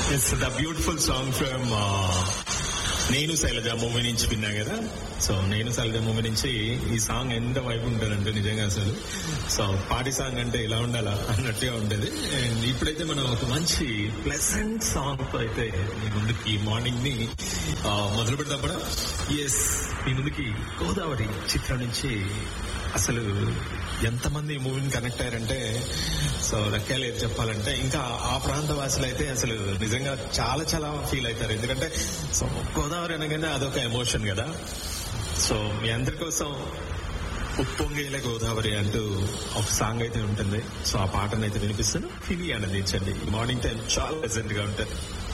It's the beautiful song from నేను Shailaja movie నుంచి విన్నా కదా. సో నేను శైలజ మూవీ నుంచి ఈ సాంగ్ ఎంత వైపు ఉంటుందంటే నిజంగా అసలు సో పార్టీ సాంగ్ అంటే ఇలా ఉండాలా అన్నట్టుగా ఉంటుంది. అండ్ ఇప్పుడైతే మనం ఒక మంచి ప్లెజెంట్ సాంగ్ తో అయితే మీ ముందుకి మార్నింగ్ ని మొదలు పెడతాం. ఎస్, మీ ముందుకి గోదావరి చిత్రం నుంచి అసలు ఎంతమంది ఈ మూవీని కనెక్ట్ అయ్యారంటే సో లెక్కలేదు చెప్పాలంటే. ఇంకా ఆ ప్రాంత వాసులు అయితే అసలు నిజంగా చాలా చాలా ఫీల్ అవుతారు. ఎందుకంటే సో గోదావరి అనగానే అదొక ఎమోషన్ కదా. సో మీ అందరి కోసం ఉప్పొంగేల గోదావరి అంటూ ఒక సాంగ్ అయితే ఉంటుంది. సో ఆ పాటను అయితే వినిపిస్తాను, విని ఆనందించండి. మార్నింగ్ టైం చాలా ప్లెజెంట్ గా ఉంటుంది.